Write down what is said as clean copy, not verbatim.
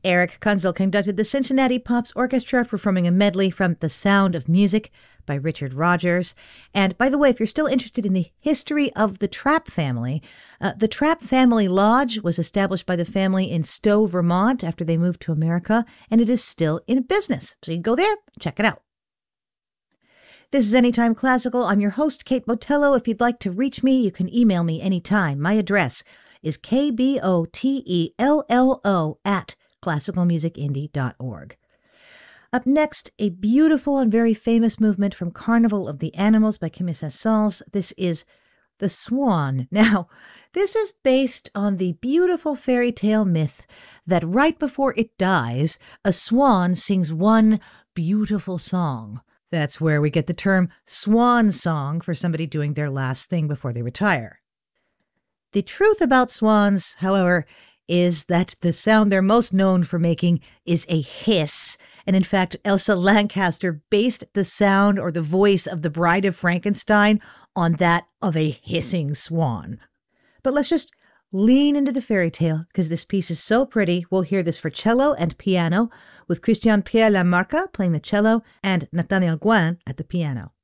Eric Kunzel conducted the Cincinnati Pops Orchestra, performing a medley from The Sound of Music by Richard Rodgers. And by the way, if you're still interested in the history of the Trapp family, the Trapp Family Lodge was established by the family in Stowe, Vermont after they moved to America, and it is still in business. So you can go there, check it out. This is Anytime Classical. I'm your host, Kate Botello. If you'd like to reach me, you can email me anytime. My address is kbotello@classicalmusicindie.org. Up next, a beautiful and very famous movement from Carnival of the Animals by Camille Saint-Saëns. This is The Swan. Now, this is based on the beautiful fairy tale myth that right before it dies, a swan sings one beautiful song. That's where we get the term swan song for somebody doing their last thing before they retire. The truth about swans, however, is that the sound they're most known for making is a hiss. And in fact, Elsa Lanchester based the sound or the voice of the Bride of Frankenstein on that of a hissing swan. But let's just lean into the fairy tale because this piece is so pretty. We'll hear this for cello and piano with Christian Pierre Lamarca playing the cello and Nathaniel Gouin at the piano.